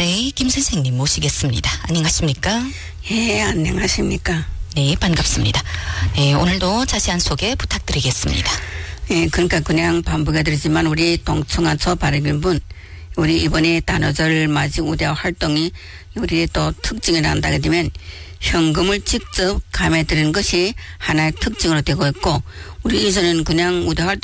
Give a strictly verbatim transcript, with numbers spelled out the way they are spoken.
알에이 김 선생님 모시겠습니다. 안녕하십니까? 예, 안녕하십니까? 네, 반갑습니다. 네, 오늘도 자세한 소개 부탁드리겠습니다. 예, 그러니까 그냥 반복해드리지만 우리 동청하초 바르빈분 우리 이번에 단오절 맞이 우대 활동이 우리의 또 특징이 난다게 되면 현금을 직접 감해 드리는 것이 하나의 특징으로 되고 있고 우리 이전에는 그냥 우대 활동